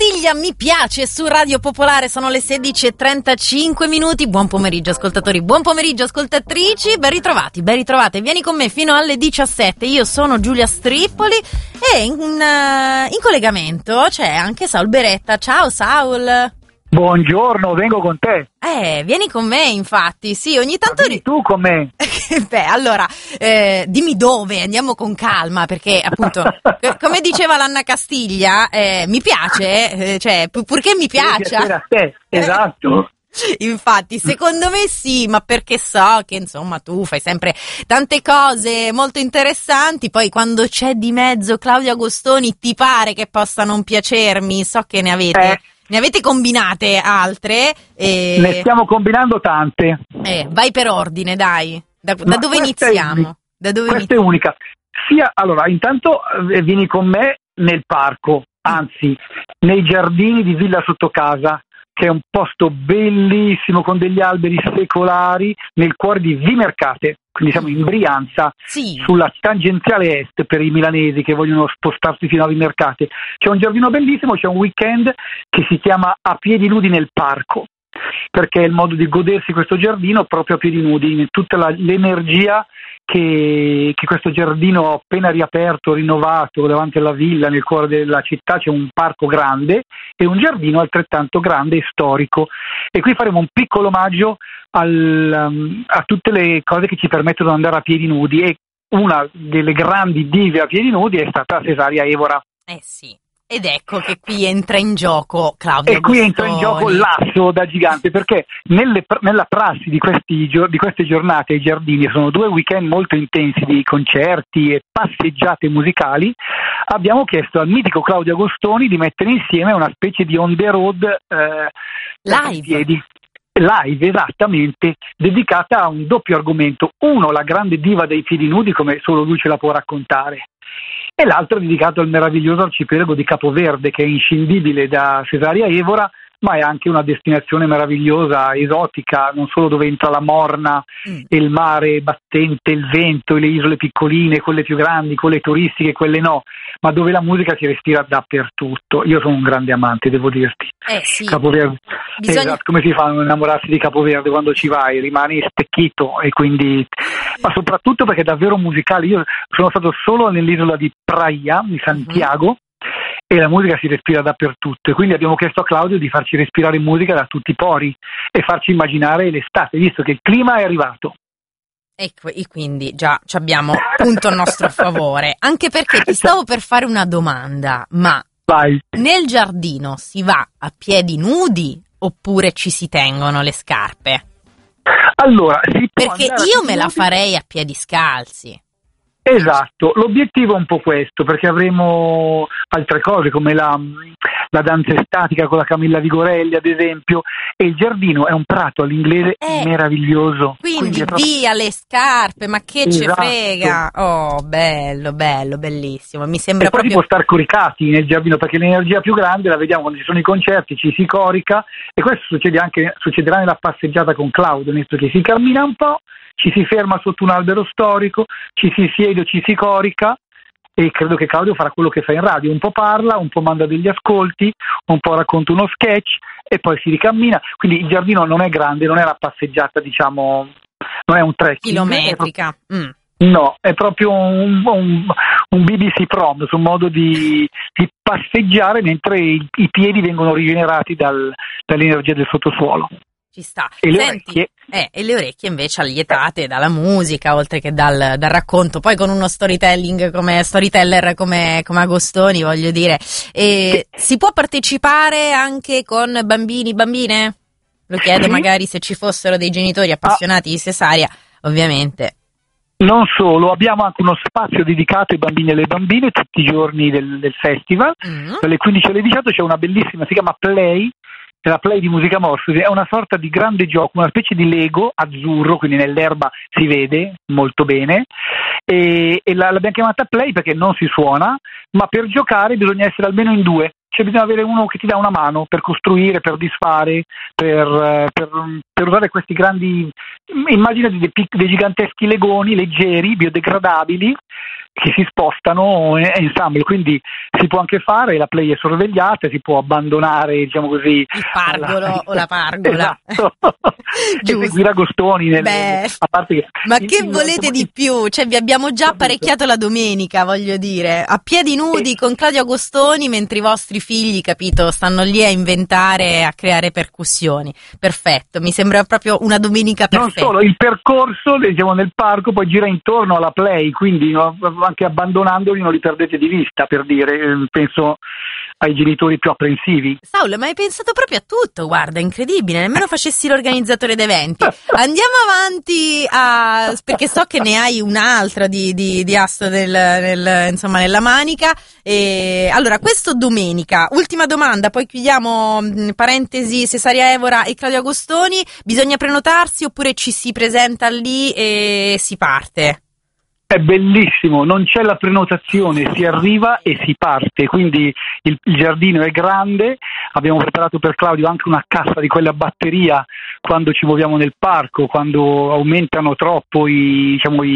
Castiglia mi piace su Radio Popolare, sono le 16:35 minuti. Buon pomeriggio ascoltatori, buon pomeriggio ascoltatrici, ben ritrovate, vieni con me fino alle 17. Io sono Giulia Strippoli e in collegamento c'è anche Saul Beretta. Ciao Saul. Buongiorno, vengo con te. Vieni con me, infatti, sì, ogni tanto... Vieni tu con me. Beh, allora, dimmi dove, andiamo con calma, perché appunto, come diceva l'Anna Castiglia, mi piace, cioè, purché mi piaccia. A te, esatto. Infatti, secondo me sì, ma perché so che insomma tu fai sempre tante cose molto interessanti, poi quando c'è di mezzo Claudio Agostoni ti pare che possa non piacermi, so che ne avete combinate altre. Ne stiamo combinando tante. Vai per ordine, dai. Da dove iniziamo? Questa è unica. Allora, intanto vieni con me nel parco, anzi, nei giardini di Villa Sottocasa, che è un posto bellissimo con degli alberi secolari nel cuore di Vimercate. Quindi siamo in Brianza, sì, sulla tangenziale est per i milanesi che vogliono spostarsi fino a Vimercate. C'è un giardino bellissimo, c'è un weekend che si chiama A piedi nudi nel parco, perché è il modo di godersi questo giardino proprio a piedi nudi, tutta l'energia che questo giardino appena riaperto, rinnovato davanti alla villa, nel cuore della città. C'è un parco grande e un giardino altrettanto grande e storico, e qui faremo un piccolo omaggio a tutte le cose che ci permettono di andare a piedi nudi, e una delle grandi dive a piedi nudi è stata Cesaria Evora. Sì. Ed ecco che qui entra in gioco Claudio Agostoni. E qui entra in gioco l'asso da gigante, perché nella prassi di queste giornate ai giardini, sono 2 weekend molto intensi di concerti e passeggiate musicali, abbiamo chiesto al mitico Claudio Agostoni di mettere insieme una specie di on the road live, esattamente, dedicata a un doppio argomento. Uno, la grande diva dei piedi nudi, come solo lui ce la può raccontare, e l'altro dedicato al meraviglioso arcipelago di Capoverde, che è inscindibile da Cesaria Evora, ma è anche una destinazione meravigliosa, esotica, non solo dove entra la morna e il mare battente, il vento e le isole piccoline, quelle più grandi, quelle turistiche, quelle no, ma dove la musica si respira dappertutto. Io sono un grande amante, devo dirti. Sì. Capoverde. Esatto, come si fa a non innamorarsi di Capoverde quando ci vai? Rimani stecchito, e quindi... ma soprattutto perché è davvero musicale. Io sono stato solo nell'isola di Praia, di Santiago, e la musica si respira dappertutto, e quindi abbiamo chiesto a Claudio di farci respirare musica da tutti i pori e farci immaginare l'estate, visto che il clima è arrivato. E quindi già abbiamo punto a nostro favore, anche perché ti stavo per fare una domanda, ma vai. Nel giardino si va a piedi nudi oppure ci si tengono le scarpe? Allora, perché io me la farei a piedi scalzi. Esatto, l'obiettivo è un po' questo, perché avremo altre cose come la danza estatica con la Camilla Vigorelli, ad esempio, e il giardino è un prato all'inglese meraviglioso. Quindi via le scarpe, ma che ce frega! Oh, bello, bellissimo, mi sembra e poi proprio... si può star coricati nel giardino, perché l'energia più grande la vediamo quando ci sono i concerti, ci si corica, e questo succederà nella passeggiata con Claudio, nel senso che si cammina un po', ci si ferma sotto un albero storico, ci si siede, ci si corica, e credo che Claudio farà quello che fa in radio, un po' parla, un po' manda degli ascolti, un po' racconta uno sketch e poi si ricammina. Quindi il giardino non è grande, non è una passeggiata, diciamo, non è un trekking chilometrica. No, è proprio un BBC Prom, su un modo di passeggiare mentre i piedi vengono rigenerati dall'energia del sottosuolo. Ci sta. E Senti, le orecchie invece allietate dalla musica, oltre che dal racconto, poi con uno storyteller come Agostoni, voglio dire. Si può partecipare anche con bambini, bambine? Lo chiedo magari se ci fossero dei genitori appassionati di Cesaria, ovviamente. Non solo, abbiamo anche uno spazio dedicato ai bambini e alle bambine tutti i giorni del festival. Dalle 15 alle 18 c'è una bellissima, si chiama Play, è la Play di Musica Morphosi, è una sorta di grande gioco, una specie di Lego azzurro, quindi nell'erba si vede molto bene, e l'abbiamo chiamata Play perché non si suona, ma per giocare bisogna essere almeno in 2, cioè bisogna avere uno che ti dà una mano per costruire, per disfare, per usare questi grandi, immaginati dei giganteschi legoni leggeri, biodegradabili, che si spostano ensemble, quindi si può anche fare, la play è sorvegliata, si può abbandonare, diciamo così, il pargolo o la pargola. Esatto. E seguire Agostoni a parte che ma che volete di più? Cioè, vi abbiamo già apparecchiato la domenica, voglio dire, a piedi nudi con Claudio Agostoni, mentre i vostri figli, capito, stanno lì a inventare, a creare percussioni. Perfetto, mi sembra proprio una domenica perfetta. Non solo, il percorso, diciamo, nel parco poi gira intorno alla play, quindi anche abbandonandoli non li perdete di vista, per dire, penso ai genitori più apprensivi. Saulo, ma hai pensato proprio a tutto, guarda, incredibile, nemmeno facessi l'organizzatore d'eventi. Andiamo avanti perché so che ne hai un'altra di asto insomma, nella manica. Allora, questo domenica, ultima domanda, poi chiudiamo, parentesi, Cesaria Evora e Claudio Agostoni, bisogna prenotarsi oppure ci si presenta lì e si parte? È bellissimo, non c'è la prenotazione, si arriva e si parte, quindi il giardino è grande, abbiamo preparato per Claudio anche una cassa di quella batteria quando ci muoviamo nel parco, quando aumentano troppo gli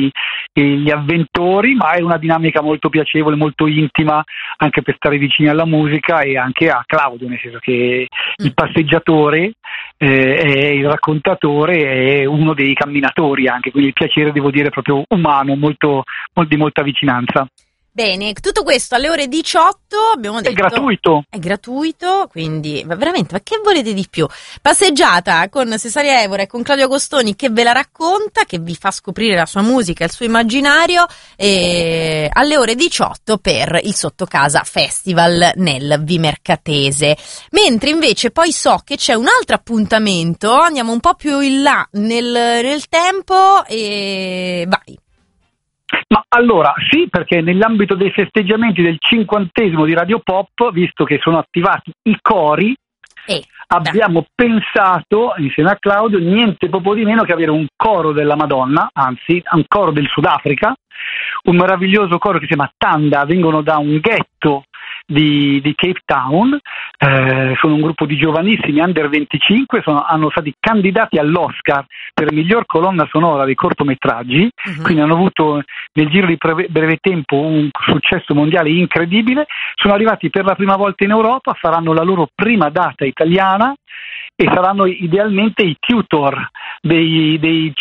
avventori, ma è una dinamica molto piacevole, molto intima, anche per stare vicini alla musica e anche a Claudio, nel senso che il passeggiatore è il raccontatore, è uno dei camminatori anche, quindi il piacere, devo dire, proprio umano, di molta vicinanza. Bene, tutto questo alle ore 18, abbiamo detto. È gratuito, quindi veramente, ma che volete di più? Passeggiata con Cesaria Evora e con Claudio Agostoni che ve la racconta, che vi fa scoprire la sua musica, il suo immaginario, e alle ore 18 per il Sottocasa Festival nel Vimercatese. Mentre invece poi so che c'è un altro appuntamento, andiamo un po' più in là nel tempo e vai. Ma allora sì, perché nell'ambito dei festeggiamenti del 50° di Radio Pop, visto che sono attivati i cori, abbiamo pensato insieme a Claudio niente poco di meno che avere un coro della Madonna, anzi un coro del Sudafrica, un meraviglioso coro che si chiama Tanda, vengono da un ghetto di Cape Town, sono un gruppo di giovanissimi under 25, hanno stati candidati all'Oscar per miglior colonna sonora dei cortometraggi, quindi hanno avuto nel giro di breve tempo un successo mondiale incredibile, sono arrivati per la prima volta in Europa, faranno la loro prima data italiana e saranno idealmente i tutor dei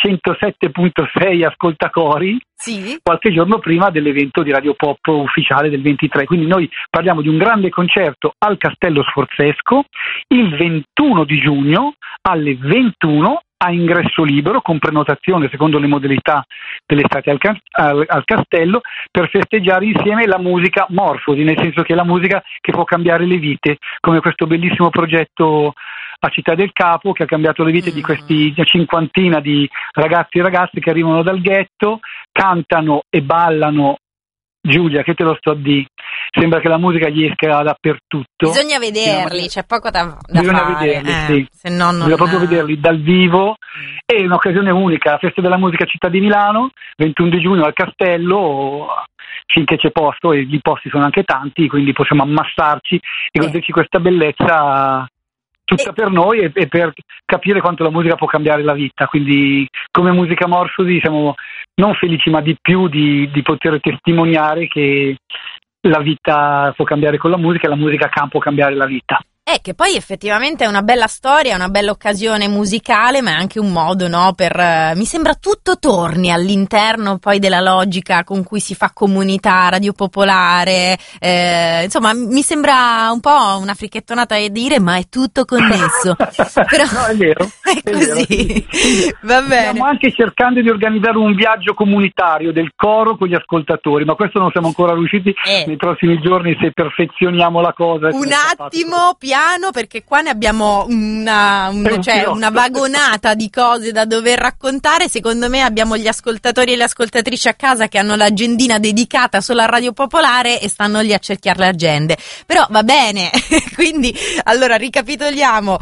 107.6 ascoltacori, sì, qualche giorno prima dell'evento di Radio Pop ufficiale del 23. Quindi noi parliamo di un grande concerto al Castello Sforzesco il 21 di giugno alle 21 a ingresso libero con prenotazione secondo le modalità dell'estate al castello, per festeggiare insieme la musica Morfosi, nel senso che è la musica che può cambiare le vite, come questo bellissimo progetto a Città del Capo che ha cambiato le vite di questi cinquantina di ragazzi e ragazze che arrivano dal ghetto, cantano e ballano. Giulia, che te lo sto a dire? Sembra che la musica gli esca dappertutto. Bisogna vederli, c'è poco da bisogna fare. Vederli, sì. Se no non... Bisogna proprio vederli dal vivo. È un'occasione unica, la Festa della Musica Città di Milano, 21 di giugno al Castello, finché c'è posto, e i posti sono anche tanti, quindi possiamo ammassarci e goderci questa bellezza tutta per noi e per capire quanto la musica può cambiare la vita. Quindi come Musica Morfosi siamo non felici ma di più di poter testimoniare che la vita può cambiare con la musica e la musica può cambiare la vita. Che poi effettivamente è una bella storia, una bella occasione musicale, ma è anche un modo, no, per... mi sembra tutto torni all'interno poi della logica con cui si fa comunità, radio popolare, insomma mi sembra un po' una fricchettonata da dire, ma è tutto connesso. Però no, è vero. È così, va bene. Stiamo anche cercando di organizzare un viaggio comunitario del coro con gli ascoltatori, ma questo non siamo ancora riusciti. Nei prossimi giorni, se perfezioniamo la cosa. Un attimo, piano, perché qua ne abbiamo una vagonata di cose da dover raccontare. Secondo me abbiamo gli ascoltatori e le ascoltatrici a casa che hanno l'agendina dedicata solo a Radio Popolare e stanno lì a cerchiare le agende. Però va bene, quindi allora ricapitoliamo.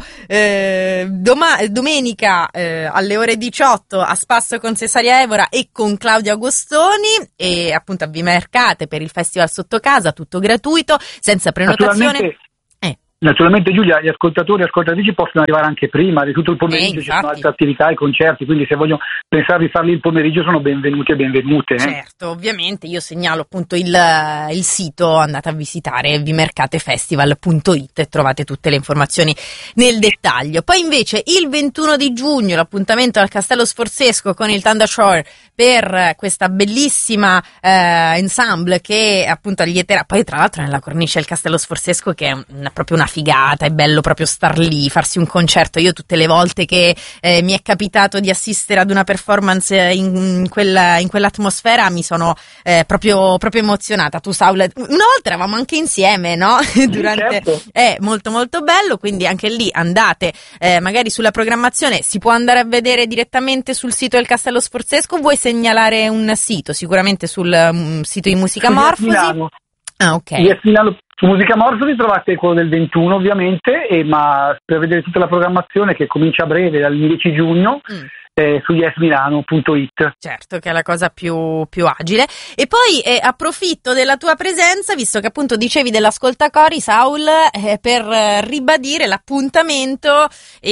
Domenica alle ore 18 a spasso con Cesaria Evora e con Claudio Agostoni, e appunto a Vimercate per il Festival Sottocasa, tutto gratuito, senza prenotazione. Naturalmente Giulia, gli ascoltatori e ascoltatrici possono arrivare anche prima, di tutto il pomeriggio ci sono altre attività e concerti, quindi se vogliono pensare di farli il pomeriggio sono benvenuti e benvenute. Certo, ovviamente io segnalo appunto il sito, andate a visitare vimercatefestival.it e trovate tutte le informazioni nel dettaglio. Poi invece il 21 di giugno l'appuntamento al Castello Sforzesco con il Tanda Shore per questa bellissima ensemble che appunto allieterà, poi tra l'altro nella cornice del Castello Sforzesco che è proprio una figata, è bello proprio star lì, farsi un concerto. Io tutte le volte che mi è capitato di assistere ad una performance in quell'atmosfera mi sono proprio emozionata. Tu Saul, una volta eravamo anche insieme, no? Durante, certo. È molto molto bello, quindi anche lì andate magari sulla programmazione, si può andare a vedere direttamente sul sito del Castello Sforzesco. Vuoi segnalare un sito? Sicuramente sul sito di Musica Morfosi. Ah, ok. Yes, Milano. Su Musica Morfosi trovate quello del 21 ovviamente, ma per vedere tutta la programmazione che comincia a breve dal 10 giugno su yesmilano.it. Certo, che è la cosa più agile. E poi approfitto della tua presenza, visto che appunto dicevi dell'ascoltacori, Saul, per ribadire l'appuntamento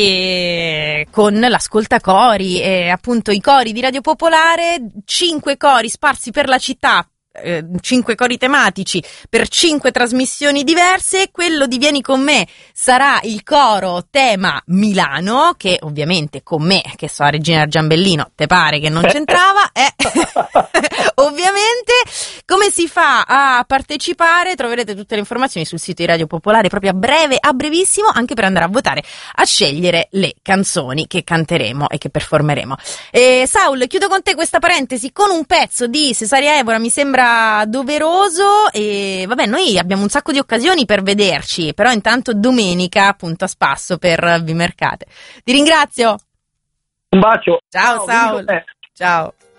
con l'ascoltacori, appunto i cori di Radio Popolare, 5 cori sparsi per la città, 5 cori tematici per 5 trasmissioni diverse. Quello di Vieni con me sarà il coro tema Milano, che ovviamente con me, che so a Regina Giambellino, te pare che non c'entrava, ovviamente. Come si fa a partecipare? Troverete tutte le informazioni sul sito di Radio Popolare proprio a brevissimo, anche per andare a votare, a scegliere le canzoni che canteremo e che performeremo. Saul, chiudo con te questa parentesi con un pezzo di Cesaria Evora, mi sembra doveroso. E vabbè, noi abbiamo un sacco di occasioni per vederci, però intanto domenica appunto a spasso per Vimercate. Ti ringrazio. Un bacio. Ciao Saul. Ciao.